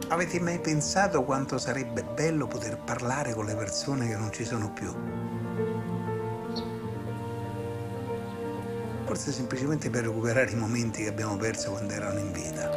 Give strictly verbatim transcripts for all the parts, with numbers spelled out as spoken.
Avete mai pensato quanto sarebbe bello poter parlare con le persone che non ci sono più? Forse semplicemente per recuperare i momenti che abbiamo perso quando erano in vita.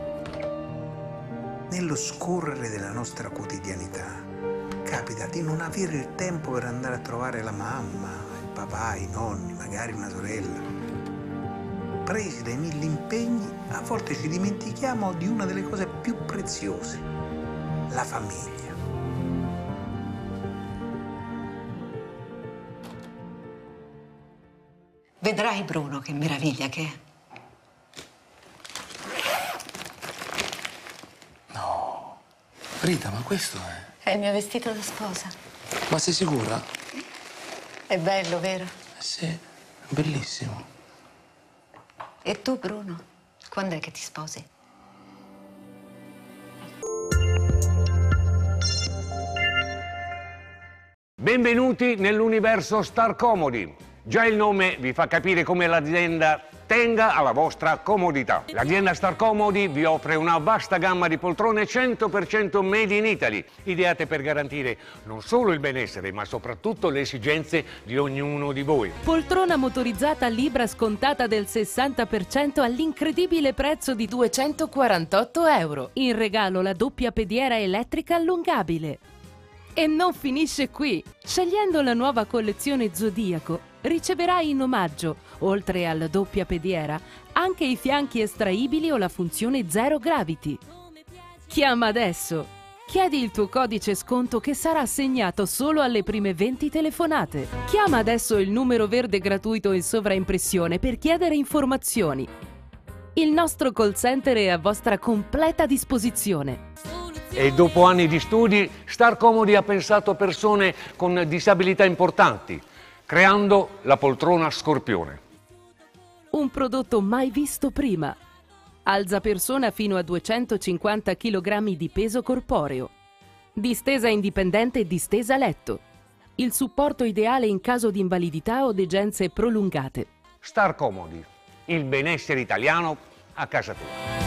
Nello scorrere della nostra quotidianità capita di non avere il tempo per andare a trovare la mamma, il papà, i nonni, magari una sorella. Presi dai mille impegni, a volte ci dimentichiamo di una delle cose più preziose, la famiglia. Vedrai, Bruno, che meraviglia che è. No. Rita, ma questo è... È il mio vestito da sposa. Ma sei sicura? È bello, vero? Eh sì, bellissimo. E tu, Bruno, quando è che ti sposi? Benvenuti nell'universo Star Comodi. Già il nome vi fa capire come l'azienda tenga alla vostra comodità. L'azienda Star Comodi vi offre una vasta gamma di poltrone cento per cento made in Italy, ideate per garantire non solo il benessere, ma soprattutto le esigenze di ognuno di voi. Poltrona motorizzata Libra scontata del sessanta per cento all'incredibile prezzo di duecentoquarantotto euro. In regalo la doppia pediera elettrica allungabile. E non finisce qui! Scegliendo la nuova collezione Zodiaco, riceverai in omaggio, oltre alla doppia pediera, anche i fianchi estraibili o la funzione Zero Gravity. Chiama adesso! Chiedi il tuo codice sconto che sarà assegnato solo alle prime venti telefonate. Chiama adesso il numero verde gratuito in sovraimpressione per chiedere informazioni. Il nostro call center è a vostra completa disposizione. E dopo anni di studi, Star Comodi ha pensato a persone con disabilità importanti, creando la poltrona Scorpione. Un prodotto mai visto prima. Alza persona fino a duecentocinquanta chilogrammi di peso corporeo. Distesa indipendente e distesa letto. Il supporto ideale in caso di invalidità o degenze prolungate. Star Comodi, il benessere italiano a casa tua.